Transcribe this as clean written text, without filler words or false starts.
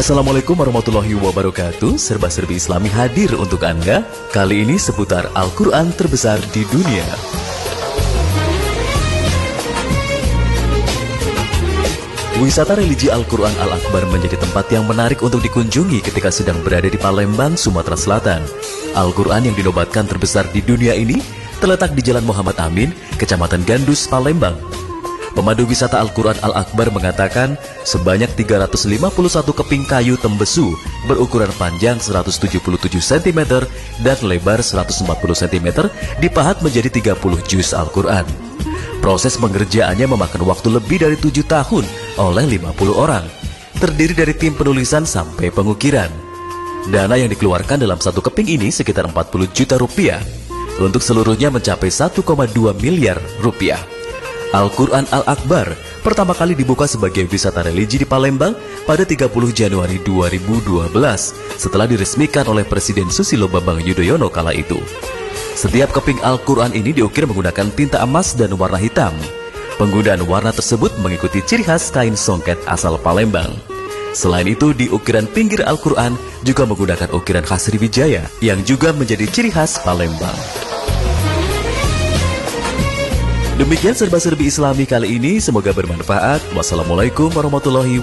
Assalamualaikum warahmatullahi wabarakatuh. Serba-serbi Islami hadir untuk Anda. Kali ini seputar Al-Quran terbesar di dunia. Wisata religi Al-Quran Al-Akbar menjadi tempat yang menarik untuk dikunjungi ketika sedang berada di Palembang, Sumatera Selatan. Al-Quran yang dinobatkan terbesar di dunia ini terletak di Jalan Muhammad Amin, Kecamatan Gandus, Palembang. Pemandu wisata Al-Quran Al-Akbar mengatakan sebanyak 351 keping kayu tembesu berukuran panjang 177 cm dan lebar 140 cm dipahat menjadi 30 juz Al-Quran. Proses pengerjaannya memakan waktu lebih dari 7 tahun oleh 50 orang, terdiri dari tim penulisan sampai pengukiran. Dana yang dikeluarkan dalam satu keping ini sekitar 40 juta rupiah. Untuk seluruhnya mencapai 1,2 miliar rupiah. Al-Quran Al-Akbar pertama kali dibuka sebagai wisata religi di Palembang pada 30 Januari 2012 setelah diresmikan oleh Presiden Susilo Bambang Yudhoyono kala itu. Setiap keping Al-Quran ini diukir menggunakan tinta emas dan warna hitam. Penggunaan warna tersebut mengikuti ciri khas kain songket asal Palembang. Selain itu, di ukiran pinggir Al-Quran juga menggunakan ukiran khas Sriwijaya yang juga menjadi ciri khas Palembang. Demikian serba-serbi Islami kali ini, semoga bermanfaat. Wassalamualaikum warahmatullahi wabarakatuh.